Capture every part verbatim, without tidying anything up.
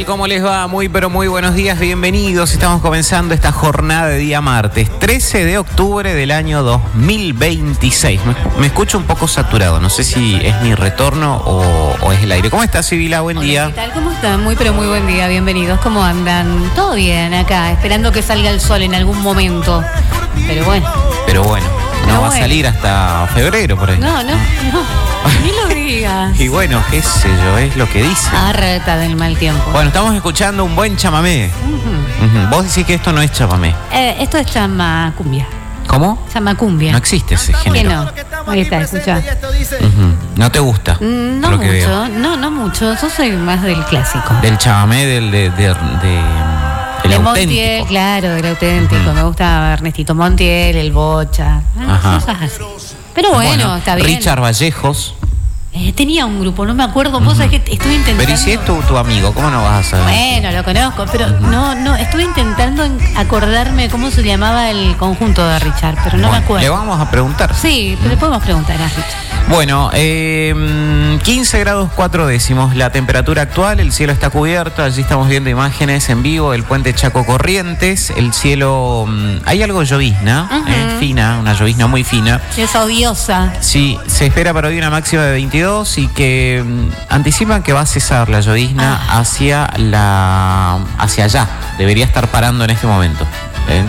¿Cómo les va? Muy pero muy buenos días, bienvenidos. Estamos comenzando esta jornada de día martes, trece de octubre del año dos mil veintiséis. Me, me escucho un poco saturado, no sé si es mi retorno o, o es el aire. ¿Cómo estás, Sibila? Buen Hola, día. ¿qué tal? ¿Cómo están? Muy pero muy buen día, bienvenidos. ¿Cómo andan? Todo bien acá, esperando que salga el sol en algún momento. Pero bueno. Pero bueno, no Pero va bueno. a salir hasta febrero por ahí. No, no, no. Ni lo digas. Y bueno, qué sé yo, es lo que dice. Harta del mal tiempo. Bueno, estamos escuchando un buen chamamé. Ujú. Ujú. Vos decís que esto no es chamamé. Eh, esto es chamacumbia. ¿Cómo? Chamacumbia. No existe ese ¿Qué género. no? Ahí está, escucha. Ujú. ¿No te gusta? Mm, No por lo que veo. mucho, no, no mucho. Yo soy más del clásico. Del chamamé, del de, de, de- del de auténtico. Montiel, claro, del auténtico. Ujú. Me gusta Ernestito Montiel, el Bocha. ah, Ajá. Cosas así. Pero bueno, está bien. Richard Vallejos. Eh, tenía un grupo, no me acuerdo. Vos sabés que estuve intentando. Pero ¿y si es tu, tu amigo? ¿Cómo no vas a saber? Bueno, lo conozco, pero no, no, estuve intentando en- acordarme cómo se llamaba el conjunto de Richard, pero no Bueno, me acuerdo. le vamos a preguntar. Sí, pero le podemos preguntar a Richard. Bueno, eh, quince grados cuatro décimos la temperatura actual, el cielo está cubierto, allí estamos viendo imágenes en vivo del puente Chaco Corrientes, el cielo, mm, hay algo de llovizna, Ujú. eh, fina, una llovizna muy fina. Es odiosa. Sí, se espera para hoy una máxima de veintidós y que mm, anticipan que va a cesar la llovizna Ah. hacia la hacia allá. Debería estar parando en este momento. ¿eh?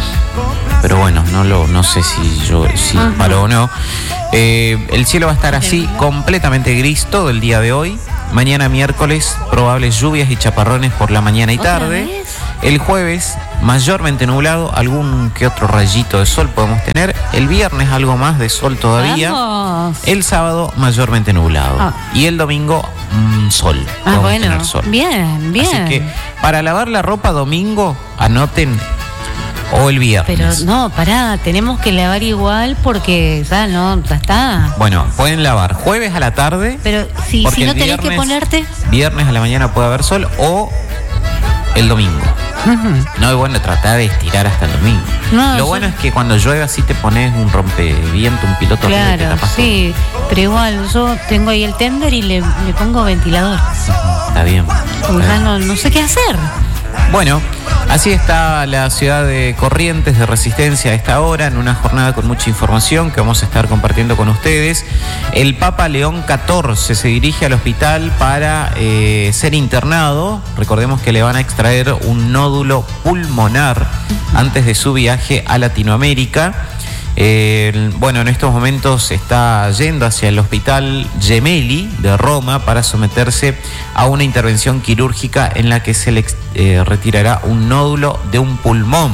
Pero bueno, no lo no sé si yo si Ajá. paró o no. Eh, el cielo va a estar así completamente gris todo el día de hoy. Mañana miércoles probables lluvias y chaparrones por la mañana y ¿Otra tarde. vez? El jueves mayormente nublado, algún que otro rayito de sol podemos tener. El viernes algo más de sol todavía. Vamos. El sábado mayormente nublado. Ah. Y el domingo mm, sol. Ah, Podemos bueno. tener sol. Bien, bien. Así que para lavar la ropa domingo, anoten o el viernes. Pero no, pará, tenemos que lavar igual porque ya no, ya está. Bueno, pueden lavar jueves a la tarde. Pero si, porque si no el tenés que viernes- ponerte. Viernes a la mañana puede haber sol o el domingo. Ujú. No es bueno tratar de estirar hasta el domingo. No, Lo yo- bueno es que cuando llueve así te pones un rompeviento, un piloto que te Claro, tapas sí, pero igual yo tengo ahí el tender y le, le pongo ventilador. todo. Está bien. Porque ya no, no sé qué hacer. Bueno, así está la ciudad de Corrientes de Resistencia a esta hora, en una jornada con mucha información que vamos a estar compartiendo con ustedes. El Papa León catorce se dirige al hospital para eh, ser internado. Recordemos que le van a extraer un nódulo pulmonar antes de su viaje a Latinoamérica. Eh, bueno, en estos momentos está yendo hacia el hospital Gemelli de Roma para someterse a una intervención quirúrgica en la que se le eh, retirará un nódulo de un pulmón.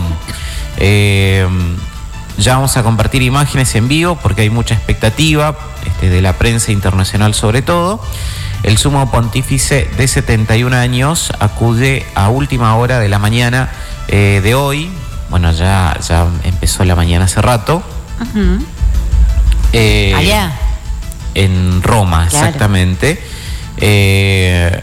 Eh, ya vamos a compartir imágenes en vivo porque hay mucha expectativa este, de la prensa internacional sobre todo. El sumo pontífice de setenta y un años acude a última hora de la mañana eh, de hoy. Bueno, ya, ya empezó la mañana hace rato. Ujú. Eh, Allá. En Roma, Claro. exactamente. Eh,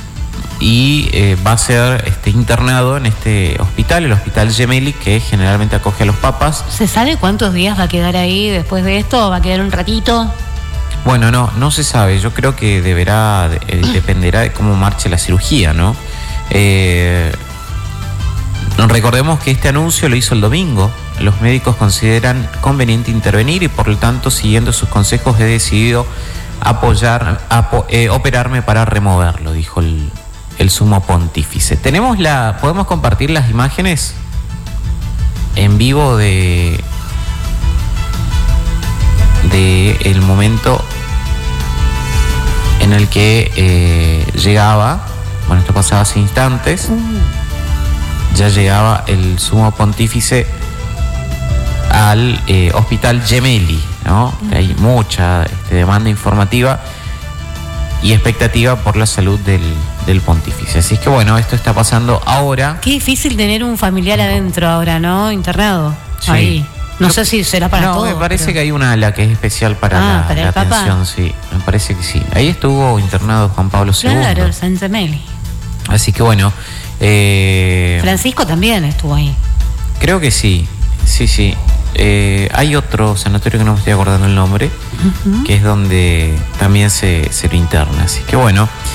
y eh, va a ser este, internado en este hospital, el Hospital Gemelli, que generalmente acoge a los papas. ¿Se sabe cuántos días va a quedar ahí después de esto? ¿Va a quedar un ratito? Bueno, no, no se sabe. Yo creo que deberá, eh, dependerá de cómo marche la cirugía, ¿no? Eh, recordemos que este anuncio lo hizo el domingo. Los médicos consideran conveniente intervenir y por lo tanto, siguiendo sus consejos, he decidido apoyar, apo- eh, operarme para removerlo, dijo el, el sumo pontífice. Tenemos la, podemos compartir las imágenes en vivo de de el momento en el que eh, llegaba, bueno, esto pasaba hace instantes, ya llegaba el sumo pontífice al eh, hospital Gemelli, ¿no? Que hay mucha este, demanda informativa y expectativa por la salud del, del pontífice. Así que bueno, esto está pasando ahora. Qué difícil tener un familiar adentro ahora, ¿no? Internado. Sí. Ahí. No Yo- sé si será para no, todos. me parece pero- que hay una ala que es especial para Ah, la, ¿para el la Papa? atención, sí, me parece que sí. Ahí estuvo internado Juan Pablo segundo. Claro, el San Gemelli. Así que bueno, eh, Francisco también estuvo ahí. creo que sí, sí, sí. Eh, hay otro sanatorio que no me estoy acordando el nombre, Ujú. que es donde también se, se lo interna. Así que bueno,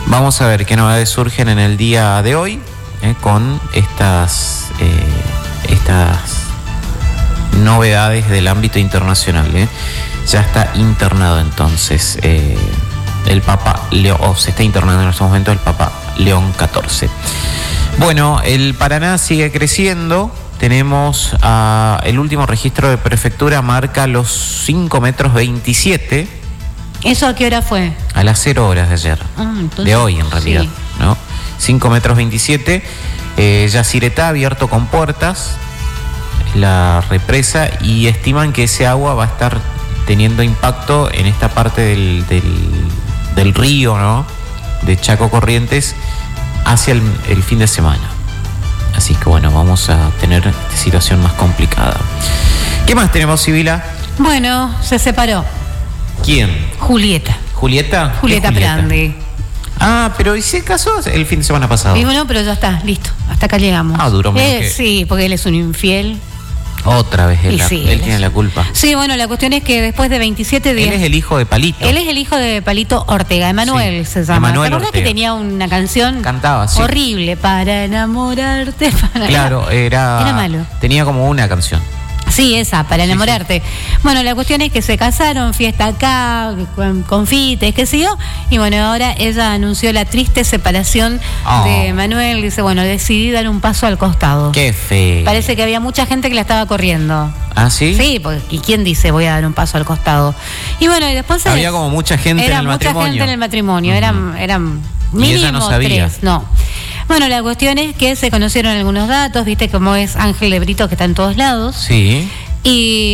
Vamos a ver qué novedades surgen en el día de hoy eh, con estas, eh, estas novedades del ámbito internacional. Eh. Ya está internado entonces eh, el Papa León, o se está internando en estos momentos el Papa León catorce. Bueno, el Paraná sigue creciendo. Tenemos uh, el último registro de prefectura marca los cinco metros veintisiete. ¿Eso a qué hora fue? A las cero horas de ayer. Ah, entonces, de hoy en realidad, sí. ¿no? cinco metros veintisiete. Eh, Yacyretá abierto con puertas, la represa, y estiman que ese agua va a estar teniendo impacto en esta parte del, del, del río, ¿no? De Chaco Corrientes hacia el, el fin de semana. Así que bueno, vamos a tener esta situación más complicada. ¿Qué más tenemos, Sibila? Bueno, se separó. ¿Quién? Julieta. ¿Julieta? Julieta, Julieta Prandi. Ah, pero ¿y se casó el fin de semana pasado? Y bueno, pero ya está, listo. Hasta acá llegamos. Ah, duró menos eh, que... Sí, porque él es un infiel. Otra vez él, Y la- sí, él él tiene es- la culpa. Sí, bueno, la cuestión es que después de veintisiete días... Él es el hijo de Palito. Él es el hijo de Palito Ortega, Emanuel Sí, se llama. Emanuel ¿Te acordás Ortega. que tenía una canción Cantaba, sí. horrible? Para enamorarte. Para... Claro, era... Era malo. Tenía como una canción. Sí, esa, para enamorarte. Bueno, la cuestión es que se casaron, fiesta acá, con confites, qué sé yo. Y bueno, ahora ella anunció la triste separación Oh. de Manuel. Dice, bueno, decidí dar un paso al costado. Qué feo. Parece que había mucha gente que la estaba corriendo. ¿Ah, sí? Sí, porque ¿y quién dice voy a dar un paso al costado? Y bueno, y después... se- Había como mucha gente era en el mucha matrimonio. gente en el matrimonio, eran, eran Y mínimo ella no sabía. tres, no. Bueno, la cuestión es que se conocieron algunos datos, viste cómo es Ángel de Brito, que está en todos lados. Sí. Y